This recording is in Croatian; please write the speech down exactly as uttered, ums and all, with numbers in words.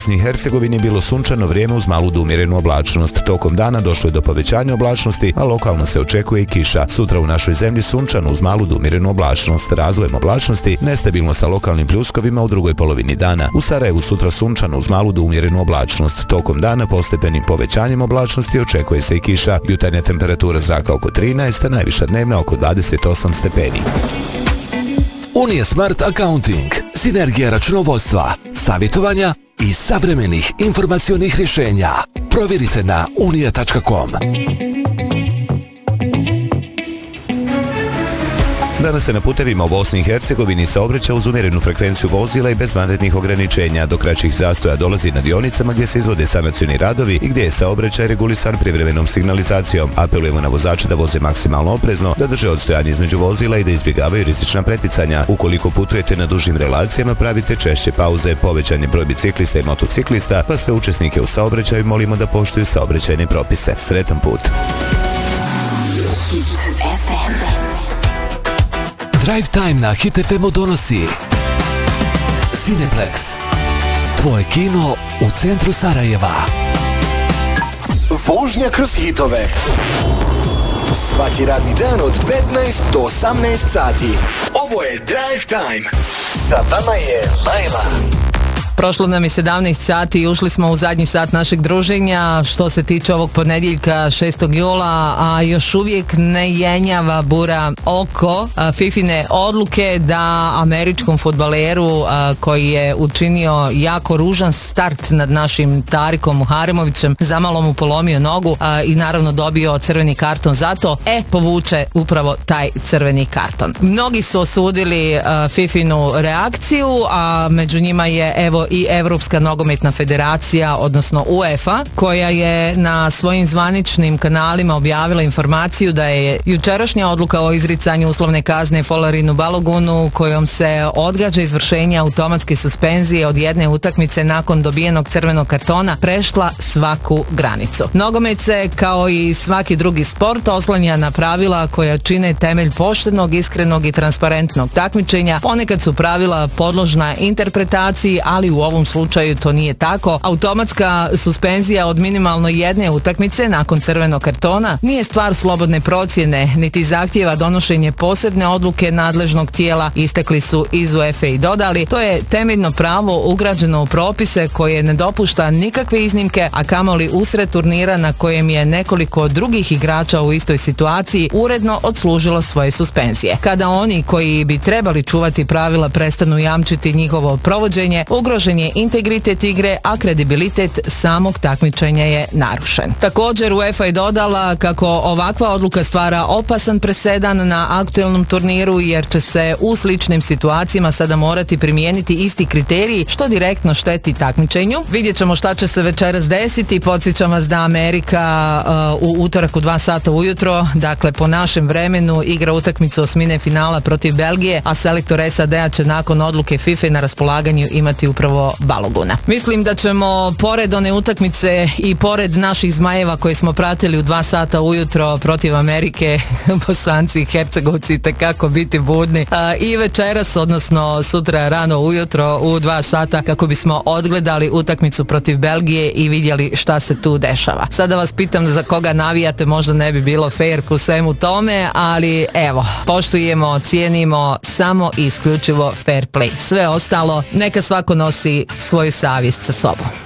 U Hercegovini bilo sunčano vrijeme uz malu do umjerenu oblačnost. Tokom dana došlo je do povećanja oblačnosti, a lokalno se očekuje i kiša. Sutra u našoj zemlji sunčano uz malu do umjerenu oblačnost. Razvojem oblačnosti nestabilno sa lokalnim pljuskovima u drugoj polovini dana. U Sarajevu sutra sunčano uz malu do umjerenu oblačnost. Tokom dana postepenim povećanjem oblačnosti očekuje se i kiša. Jutarnja temperatura zraka oko trinaest, a najviša dnevna oko dvadeset osam stepeni. Unija Smart Accounting. Sinergija računovodstva, savjetovanja i savremenih informacionih rješenja. Provjerite na unija tačka com. Danas se na putevima u Bosni i Hercegovini saobraća uz umjerenu frekvenciju vozila i bez vanrednih ograničenja. Do kraćih zastoja dolazi na dionicama gdje se izvode sanacioni radovi i gdje je saobraćaj regulisan privremenom signalizacijom. Apelujemo na vozače da voze maksimalno oprezno, da drže odstojanje između vozila i da izbjegavaju rizična preticanja. Ukoliko putujete na dužim relacijama, pravite češće pauze. Povećan je broj biciklista i motociklista, pa sve učesnike u saobraćaju molimo da poštuju saobraćajne propise. Sretan put! Drive Time na Hit F M-u donosi Cineplex, tvoje kino u centru Sarajeva. Vožnja kroz hitove. Svaki radni dan od petnaest do osamnaest sati. Ovo je Drive Time. Sa vama je Lajla. Prošlo nam je sedamnaest sati i ušli smo u zadnji sat našeg druženja što se tiče ovog ponedjeljka šestog jula, a još uvijek ne jenjava bura oko Fifine odluke da američkom fudbaleru koji je učinio jako ružan start nad našim Tarikom Muharemovićem, zamalo mu polomio nogu i naravno dobio crveni karton za to, e povuče upravo taj crveni karton. Mnogi su osudili Fifinu reakciju, a među njima je evo i Evropska nogometna federacija, odnosno UEFA, koja je na svojim zvaničnim kanalima objavila informaciju da je jučerašnja odluka o izricanju uslovne kazne Folarinu Balogunu, kojom se odgađa izvršenje automatske suspenzije od jedne utakmice nakon dobijenog crvenog kartona, prešla svaku granicu. Nogomet se, kao i svaki drugi sport, oslanja na pravila koja čine temelj poštenog, iskrenog i transparentnog takmičenja. Ponekad su pravila podložna interpretaciji, ali u ovom slučaju to nije tako. Automatska suspenzija od minimalno jedne utakmice nakon crvenog kartona nije stvar slobodne procjene, niti zahtijeva donošenje posebne odluke nadležnog tijela, istekli su iz UEFA i dodali. To je temeljno pravo ugrađeno u propise koje ne dopušta nikakve iznimke, a kamoli usred turnira na kojem je nekoliko drugih igrača u istoj situaciji uredno odslužilo svoje suspenzije. Kada oni koji bi trebali čuvati pravila prestanu jamčiti njihovo provođenje, ugrožen je integritet igre, a kredibilitet samog takmičenja je narušen. Također UEFA je dodala kako ovakva odluka stvara opasan presedan na aktuelnom turniru, jer će se u sličnim situacijama sada morati primijeniti isti kriteriji, što direktno šteti takmičenju. Vidjet ćemo šta će se večeras desiti. Podsjećam vas da Amerika uh, u utorak u dva sata ujutro, dakle po našem vremenu, igra utakmicu osmine finala protiv Belgije, a selektor S A D-a će nakon odluke FIFA na raspolaganju imati upravo Baloguna. Mislim da ćemo pored one utakmice i pored naših zmajeva koje smo pratili u dva sata ujutro protiv Amerike, Bosanci i Hercegovci tekako biti budni a, i večeras, odnosno sutra rano ujutro u dva sata, kako bismo odgledali utakmicu protiv Belgije i vidjeli šta se tu dešava. Sada vas pitam za koga navijate, možda ne bi bilo fair ku svemu tome, ali evo, poštujemo, cijenimo samo i isključivo fair play. Sve ostalo neka svako nosi svoju savjest sa sobom.